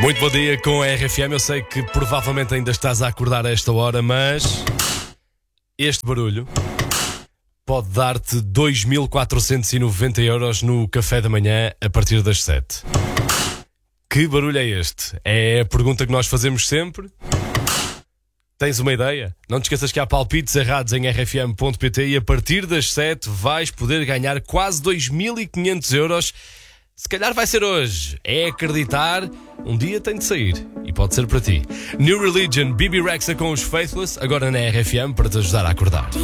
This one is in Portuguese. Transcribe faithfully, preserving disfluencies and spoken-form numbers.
Muito bom dia com a R F M. Eu sei que provavelmente ainda estás a acordar a esta hora, mas este barulho pode dar-te dois mil quatrocentos e noventa euros no café da manhã a partir das sete. Que barulho é este? É a pergunta que nós fazemos sempre. Tens uma ideia? Não te esqueças que há palpites errados em r f m ponto p t e a partir das sete vais poder ganhar quase dois mil e quinhentos euros. Se calhar vai ser hoje. É acreditar, um dia tem de sair. E pode ser para ti. New Religion, Bibi Rexha com os Faithless, agora na R F M para te ajudar a acordar.